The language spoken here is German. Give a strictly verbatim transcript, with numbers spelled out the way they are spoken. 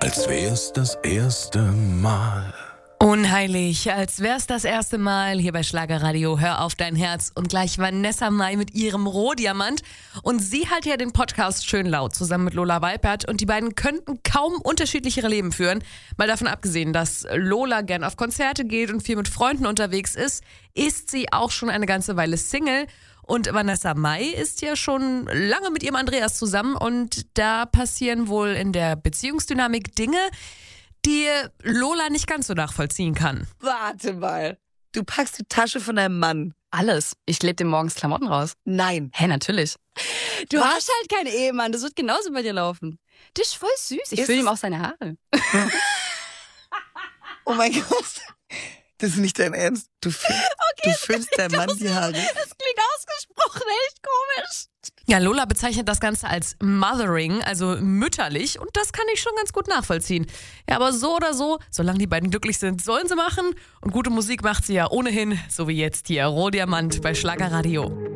als wär's das erste Mal. Unheilig, als wär's das erste Mal hier bei Schlagerradio. Hör auf dein Herz. Und gleich Vanessa Mai mit ihrem Rohdiamant. Und sie hat ja den Podcast Schön Laut zusammen mit Lola Weipert. Und die beiden könnten kaum unterschiedlichere Leben führen. Mal davon abgesehen, dass Lola gern auf Konzerte geht und viel mit Freunden unterwegs ist, ist sie auch schon eine ganze Weile Single. Und Vanessa Mai ist ja schon lange mit ihrem Andreas zusammen. Und da passieren wohl in der Beziehungsdynamik Dinge, die Lola nicht ganz so nachvollziehen kann. Warte mal. Du packst die Tasche von deinem Mann. Alles. Ich klebe dir morgens Klamotten raus. Nein. Hä, natürlich. Du Was? hast halt keinen Ehemann. Das wird genauso bei dir laufen. Das ist voll süß. Ich Ist fülle es- ihm auch seine Haare. Oh mein Gott. Das ist nicht dein Ernst. Du, füll, du füllst deinem Mann die Haare. Das klingt ausgesprochen echt komisch. Ja, Lola bezeichnet das Ganze als Mothering, also mütterlich. Und das kann ich schon ganz gut nachvollziehen. Ja, aber so oder so, solange die beiden glücklich sind, sollen sie machen. Und gute Musik macht sie ja ohnehin, so wie jetzt hier Rohdiamant bei Schlagerradio.